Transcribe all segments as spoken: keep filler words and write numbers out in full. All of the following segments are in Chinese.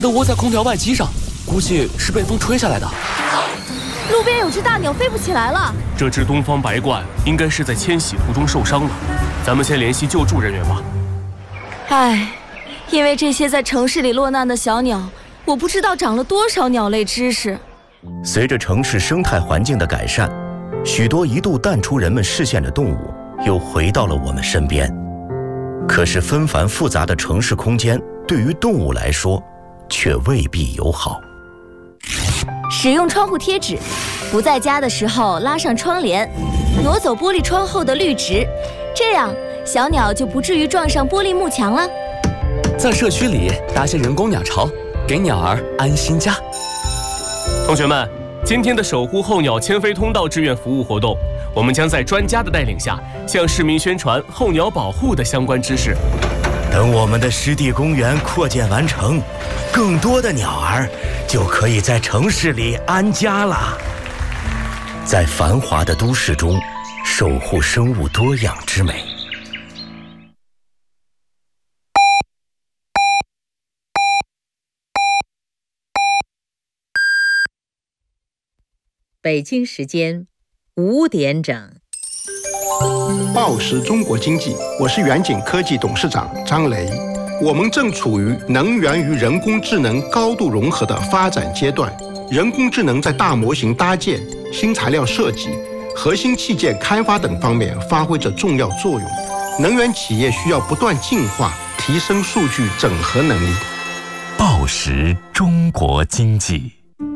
都窝在空调外机上，估计是被风吹下来的。 路边有只大鸟飞不起来了， 这只东方白鹳应该是在迁徙途中受伤了，咱们先联系救助人员吧。 唉，因为这些在城市里落难的小鸟，我不知道长了多少鸟类知识。 随着城市生态环境的改善，许多一度淡出人们视线的动物又回到了我们身边。可是纷繁复杂的城市空间对于动物来说却未必友好。 使用窗户贴纸，不在家的时候拉上窗帘，挪走玻璃窗后的绿植，这样小鸟就不至于撞上玻璃幕墙了。 在社区里搭些人工鸟巢，给鸟儿安心家。 同学们，今天的守护候鸟迁飞通道志愿服务活动，我们将在专家的带领下，向市民宣传候鸟保护的相关知识。 等我们的湿地公园扩建完成，更多的鸟儿就可以在城市里安家了。在繁华的都市中，守护生物多样之美。 北京时间五点整。 报时中国经济，我是远景科技董事长张雷。我们正处于能源与人工智能高度融合的发展阶段，人工智能在大模型搭建、新材料设计、核心器件开发等方面发挥着重要作用。能源企业需要不断进化，提升数据整合能力。 报时中国经济。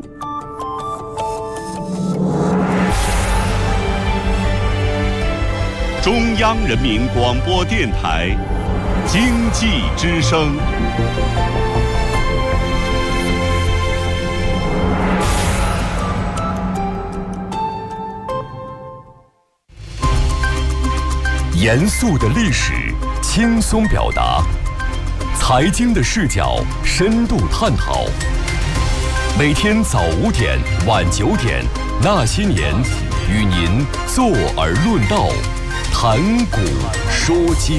中央人民广播电台经济之声。 严肃的历史，轻松表达；财经的视角，深度探讨。每天早五点、晚九点，那些年，与您坐而论道。谈古说今。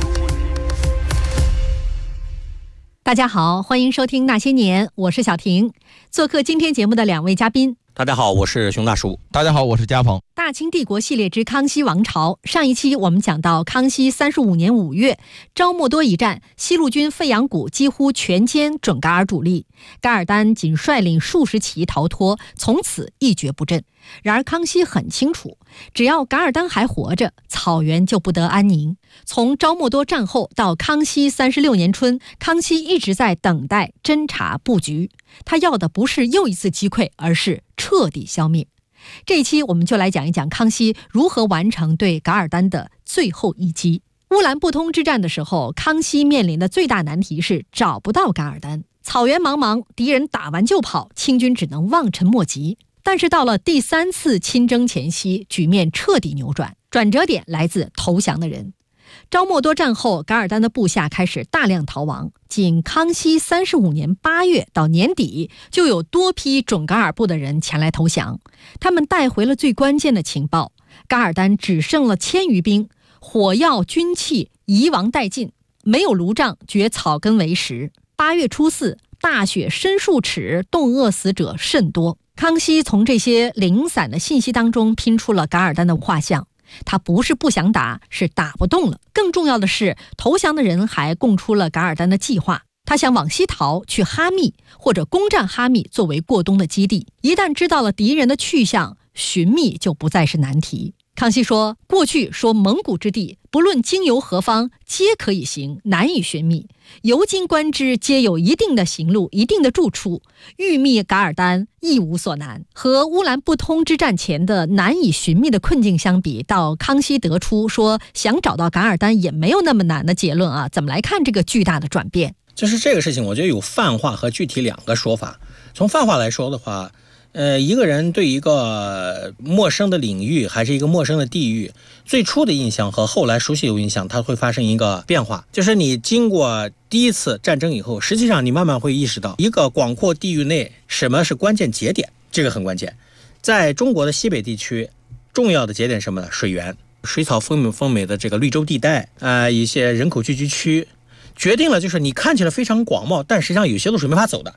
大家好，欢迎收听那些年，我是小婷。做客今天节目的两位嘉宾， 大家好，我是熊大叔。 大家好，我是嘉鹏。 大清帝国系列之康熙王朝，上一期我们讲到康熙三十五年五月，昭莫多一战，西路军费扬古几乎全歼准噶尔主力，噶尔丹仅率领数十骑逃脱，从此一蹶不振。然而康熙很清楚，只要噶尔丹还活着，草原就不得安宁。从昭莫多战后到康熙三十六年春，康熙一直在等待、侦察、布局。他要的不是又一次击溃，而是彻底消灭。这一期我们就来讲一讲康熙如何完成对噶尔丹的最后一击。乌兰布通之战的时候，康熙面临的最大难题是找不到噶尔丹，草原茫茫，敌人打完就跑，清军只能望尘莫及。但是到了第三次亲征前夕，局面彻底扭转，转折点来自投降的人。昭莫多战后，噶尔丹的部下开始大量逃亡，仅康熙三十五年八月到年底，就有多批准噶尔部的人前来投降。他们带回了最关键的情报：噶尔丹只剩了千余兵，火药军器遗亡殆尽，没有炉帐，掘草根为食。八月初四，大雪深数尺，冻饿死者甚多。康熙从这些零散的信息当中拼出了噶尔丹的画像。他不是不想打，是打不动了。更重要的是，投降的人还供出了噶尔丹的计划。他想往西逃，去哈密，或者攻占哈密作为过冬的基地。一旦知道了敌人的去向，寻觅就不再是难题。康熙说，过去说蒙古之地，不论经由何方，皆可以行，难以寻觅。由今观之，皆有一定的行路，一定的住处，欲觅噶尔丹亦无所难。和乌兰布通之战前的难以寻觅的困境相比，到康熙得出说想找到噶尔丹也没有那么难的结论啊，怎么来看这个巨大的转变？ 就是这个事情，我觉得有泛化和具体两个说法。从泛化来说的话，呃，一个人对一个陌生的领域还是一个陌生的地域，最初的印象和后来熟悉有印象，它会发生一个变化。就是你经过第一次战争以后，实际上你慢慢会意识到，一个广阔地域内什么是关键节点，这个很关键。在中国的西北地区，重要的节点是什么呢？水源、水草丰美丰美的这个绿洲地带，呃，一些人口聚居区。 决定了就是你看起来非常广袤，但实际上有些路是没法走的。